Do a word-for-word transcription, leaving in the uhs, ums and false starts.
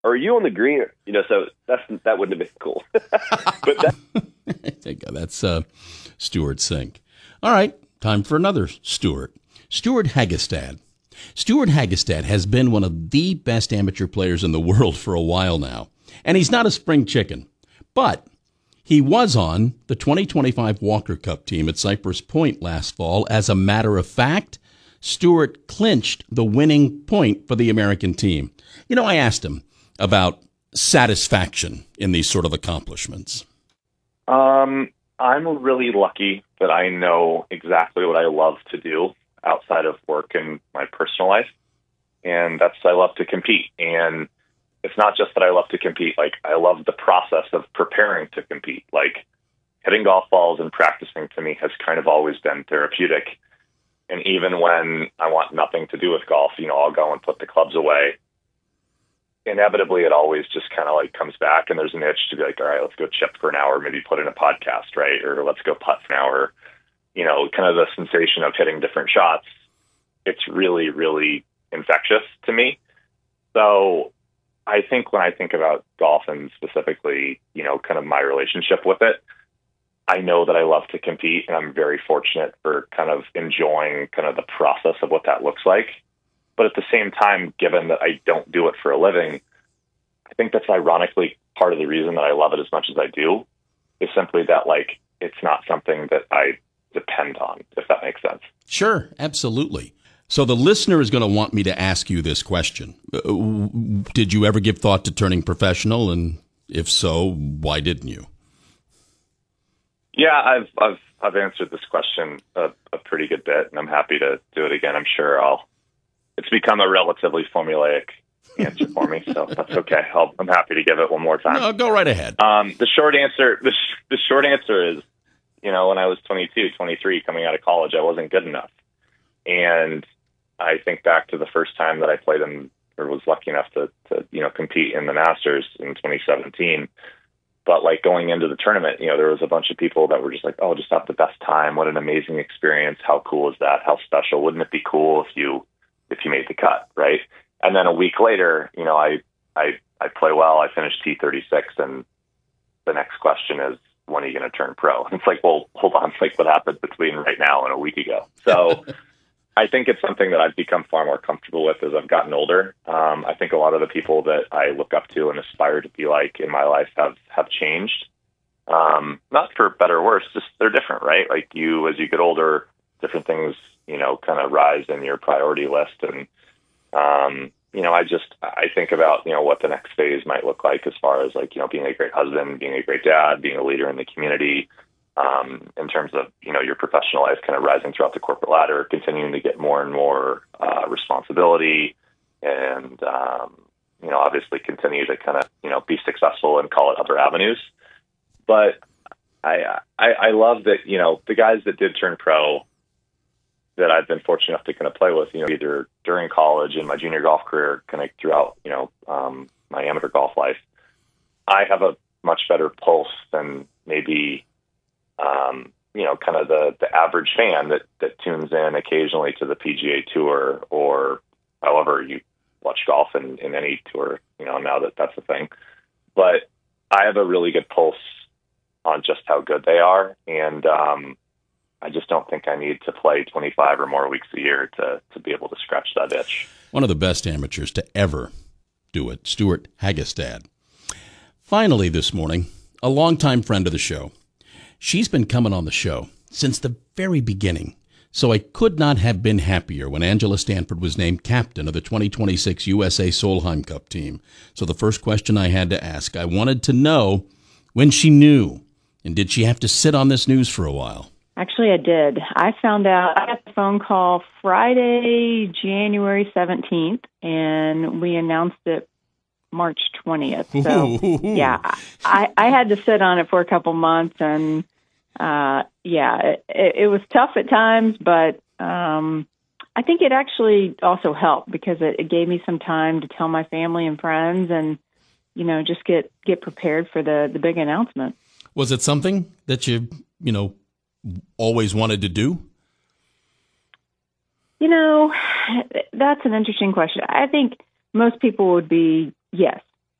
are you on the green? You know, so that's that wouldn't have been cool. But that, there you go. That's uh, Stuart Sink. All right, time for another Stuart. Stuart Hagestad. Stuart Hagestad has been one of the best amateur players in the world for a while now, and he's not a spring chicken, but he was on the twenty twenty-five Walker Cup team at Cypress Point last fall. As a matter of fact, Stuart clinched the winning point for the American team. You know, I asked him about satisfaction in these sort of accomplishments. Um, I'm really lucky that I know exactly what I love to do outside of work and my personal life. And that's, I love to compete. And it's not just that I love to compete. Like, I love the process of preparing to compete. Like, hitting golf balls and practicing to me has kind of always been therapeutic. And even when I want nothing to do with golf, you know, I'll go and put the clubs away. Inevitably, it always just kind of like comes back, and there's an itch to be like, all right, let's go chip for an hour, maybe put in a podcast, right? Or let's go putt for an hour. You know, kind of the sensation of hitting different shots. It's really, really infectious to me. So I think when I think about golf and specifically, you know, kind of my relationship with it, I know that I love to compete, and I'm very fortunate for kind of enjoying kind of the process of what that looks like. But at the same time, given that I don't do it for a living, I think that's ironically part of the reason that I love it as much as I do, is simply that, like, it's not something that I depend on, if that makes sense. Sure, absolutely. So the listener is going to want me to ask you this question. Uh, did you ever give thought to turning professional? And if so, why didn't you? Yeah, I've I've I've answered this question a, a pretty good bit, and I'm happy to do it again. I'm sure I'll. It's become a relatively formulaic answer for me, so that's okay. I'll, I'm happy to give it one more time. No, go right ahead. Um, the short answer, the, sh- the short answer is, you know, when I was twenty-two, twenty-three, coming out of college, I wasn't good enough. And I think back to the first time that I played in, or was lucky enough to, to, you know, compete in the Masters in twenty seventeen. But like going into the tournament, you know, there was a bunch of people that were just like, oh, just have the best time. What an amazing experience. How cool is that? How special? Wouldn't it be cool if you, if you made the cut, right? And then a week later, you know, I, I, I play well. I finished T thirty-six, and the next question is, when are you going to turn pro? And it's like, well, hold on, it's like what happened between right now and a week ago. So I think it's something that I've become far more comfortable with as I've gotten older. Um, I think a lot of the people that I look up to and aspire to be like in my life have, have changed. Um, not for better or worse, just they're different, right? Like you, as you get older, different things, you know, kind of rise in your priority list. And, um, you know, I just, I think about, you know, what the next phase might look like as far as like, you know, being a great husband, being a great dad, being a leader in the community, um, in terms of, you know, your professional life kind of rising throughout the corporate ladder, continuing to get more and more, uh, responsibility and, um, you know, obviously continue to kind of, you know, be successful and call it other avenues. But I, I, I love that, you know, the guys that did turn pro that I've been fortunate enough to kind of play with, you know, either during college and my junior golf career, kind of throughout, you know, um, my amateur golf life, I have a much better pulse than maybe, um, you know, kind of the, the average fan that, that tunes in occasionally to the P G A Tour or however you watch golf in, in any tour, you know, now that that's a thing. But I have a really good pulse on just how good they are. And, um, I just don't think I need to play twenty-five or more weeks a year to, to be able to scratch that itch. One of the best amateurs to ever do it, Stuart Hagestad. Finally this morning, a longtime friend of the show. She's been coming on the show since the very beginning, so I could not have been happier when Angela Stanford was named captain of the twenty twenty-six U S A Solheim Cup team. So the first question I had to ask, I wanted to know when she knew, and did she have to sit on this news for a while? Actually, I did. I found out, I got the phone call Friday, January seventeenth, and we announced it March twentieth. So, yeah, I, I had to sit on it for a couple months, and, uh, yeah, it, it was tough at times, but um, I think it actually also helped because it, it gave me some time to tell my family and friends and, you know, just get, get prepared for the, the big announcement. Was it something that you, you know, always wanted to do? You know, that's an interesting question. I think most people would be, yes,